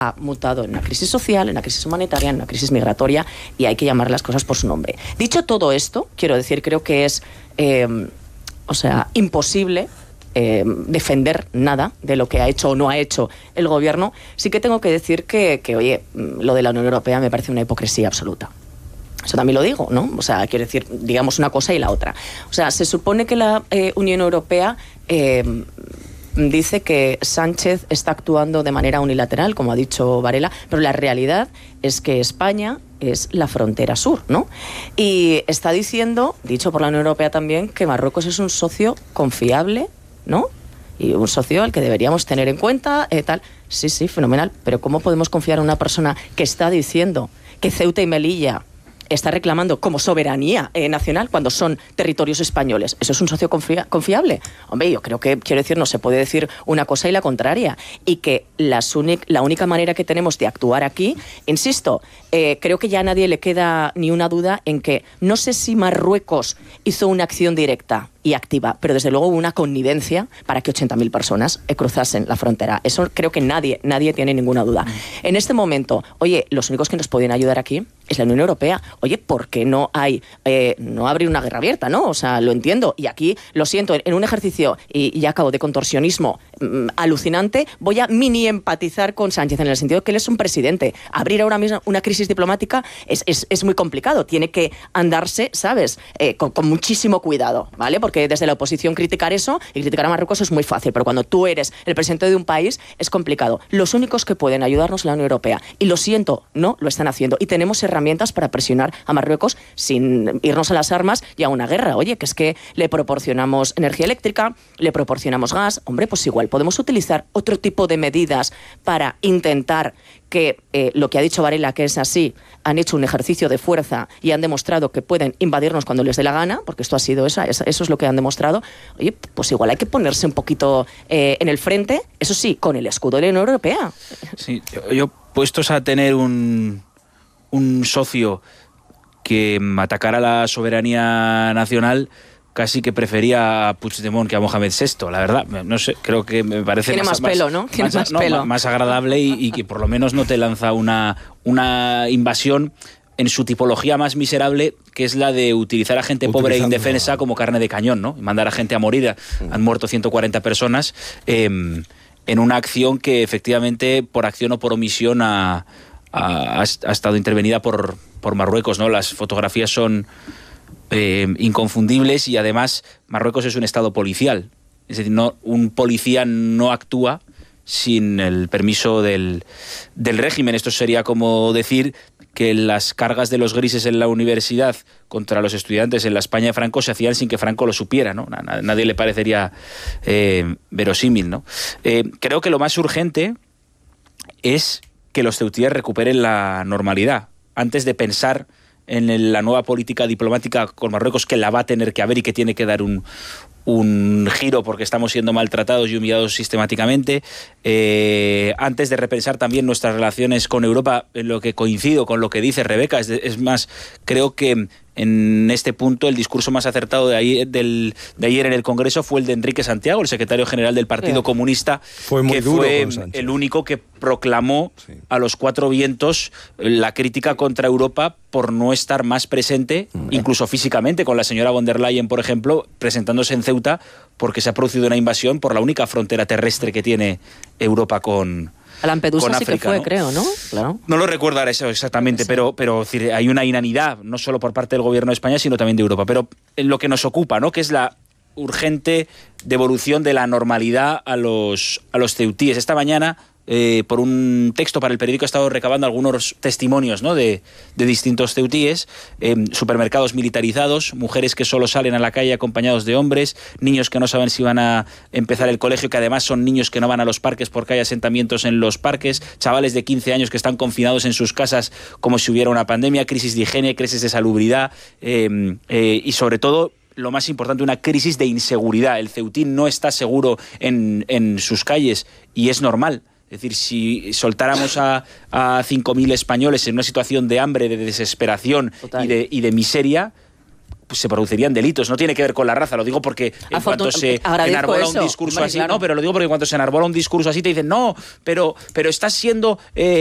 ha mutado en una crisis social, en una crisis humanitaria, en una crisis migratoria, y hay que llamar las cosas por su nombre. Dicho todo esto, quiero decir, creo que es imposible defender nada de lo que ha hecho o no ha hecho el gobierno. Sí que tengo que decir que oye, lo de la Unión Europea me parece una hipocresía absoluta. Eso también lo digo, ¿no? O sea, quiero decir, digamos una cosa y la otra. O sea, se supone que la Unión Europea dice que Sánchez está actuando de manera unilateral, como ha dicho Varela, pero la realidad es que España es la frontera sur, ¿no? Y está diciendo, dicho por la Unión Europea también, que Marruecos es un socio confiable, ¿no? Y un socio al que deberíamos tener en cuenta, tal. Sí, fenomenal. Pero ¿cómo podemos confiar en una persona que está diciendo que Ceuta y Melilla está reclamando como soberanía nacional cuando son territorios españoles? ¿Eso es un socio confiable? Hombre, yo creo que, quiero decir, no se puede decir una cosa y la contraria. Y que la única manera que tenemos de actuar aquí, insisto, creo que ya a nadie le queda ni una duda en que no sé si Marruecos hizo una acción directa y activa, pero desde luego hubo una connivencia para que 80.000 personas cruzasen la frontera. Eso creo que nadie tiene ninguna duda. En este momento, oye, los únicos que nos pueden ayudar aquí es la Unión Europea. Oye, ¿por qué no abrir una guerra abierta, no? O sea, lo entiendo. Y aquí, lo siento, en un ejercicio, y ya acabo, de contorsionismo alucinante, voy a mini empatizar con Sánchez en el sentido de que él es un presidente. Abrir ahora mismo una crisis diplomática es muy complicado. Tiene que andarse, ¿sabes? Con muchísimo cuidado, ¿vale? Porque desde la oposición criticar eso y criticar a Marruecos es muy fácil, pero cuando tú eres el presidente de un país es complicado. Los únicos que pueden ayudarnos es la Unión Europea. Y lo siento, no lo están haciendo. Y tenemos herramientas para presionar a Marruecos sin irnos a las armas y a una guerra. Oye, que es que le proporcionamos energía eléctrica, le proporcionamos gas. Hombre, pues igual podemos utilizar otro tipo de medidas para intentar que lo que ha dicho Varela, que es así, han hecho un ejercicio de fuerza y han demostrado que pueden invadirnos cuando les dé la gana, porque esto ha sido eso es lo que han demostrado. Oye, pues igual hay que ponerse un poquito en el frente, eso sí, con el escudo de la Unión Europea. Sí, yo puestos a tener un socio que atacara la soberanía nacional, casi que prefería a Puigdemont que a Mohamed VI, la verdad. No sé, creo que me parece Tiene más pelo, ¿no? Tiene más pelo. Más agradable y que por lo menos no te lanza una invasión en su tipología más miserable, que es la de utilizar a gente pobre e indefensa como carne de cañón, ¿no? Y mandar a gente a morir. Han muerto 140 personas en una acción que efectivamente, por acción o por omisión, ha estado intervenida por Marruecos, ¿no? Las fotografías son inconfundibles y además Marruecos es un estado policial. Es decir, un policía no actúa sin el permiso del régimen. Esto sería como decir que las cargas de los grises en la universidad contra los estudiantes en la España de Franco se hacían sin que Franco lo supiera, ¿no? A nadie le parecería verosímil, ¿no? Creo que lo más urgente es que los ceutíes recuperen la normalidad antes de pensar en la nueva política diplomática con Marruecos, que la va a tener que haber y que tiene que dar un giro porque estamos siendo maltratados y humillados sistemáticamente, antes de repensar también nuestras relaciones con Europa, en lo que coincido con lo que dice Rebeca. Es más, creo que en este punto el discurso más acertado de ayer en el Congreso fue el de Enrique Santiago, el secretario general del Partido Comunista, que fue el único que proclamó a los cuatro vientos la crítica contra Europa por no estar más presente, incluso físicamente, con la señora von der Leyen, por ejemplo, presentándose en Ceuta, porque se ha producido una invasión por la única frontera terrestre que tiene Europa con a Lampedusa con África, sí que fue, ¿no? Creo, ¿no? Claro. No lo recuerdo ahora eso exactamente, sí. pero hay una inanidad, no solo por parte del gobierno de España, sino también de Europa. Pero en lo que nos ocupa, ¿no? Que es la urgente devolución de la normalidad a los ceutíes. Esta mañana, por un texto para el periódico, he estado recabando algunos testimonios, ¿no? de distintos ceutíes, supermercados militarizados, mujeres que solo salen a la calle acompañados de hombres, niños que no saben si van a empezar el colegio, que además son niños que no van a los parques porque hay asentamientos en los parques, chavales de 15 años que están confinados en sus casas como si hubiera una pandemia, crisis de higiene, crisis de salubridad y sobre todo, lo más importante, una crisis de inseguridad. El ceutí no está seguro en sus calles y es normal. Es decir, si soltáramos a 5.000 españoles en una situación de hambre, de desesperación y de miseria, se producirían delitos. No tiene que ver con la raza, lo digo porque en cuanto se enarbola un discurso así, claro. No, pero lo digo porque cuando se enarbola un discurso así te dicen, no, pero estás siendo